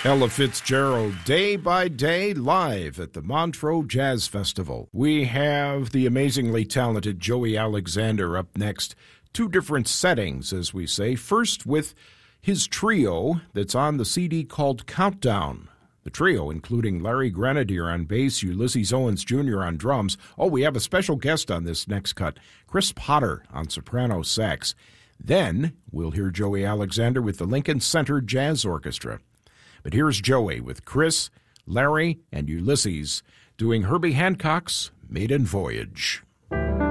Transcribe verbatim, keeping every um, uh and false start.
Ella Fitzgerald, Day by Day, live at the Montreux Jazz Festival. We have the amazingly talented Joey Alexander up next. Two different settings, as we say. First with his trio that's on the C D called Countdown. The trio, including Larry Grenadier on bass, Ulysses Owens Junior on drums. Oh, we have a special guest on this next cut, Chris Potter on soprano sax. Then we'll hear Joey Alexander with the Lincoln Center Jazz Orchestra. But here's Joey with Chris, Larry, and Ulysses doing Herbie Hancock's Maiden Voyage.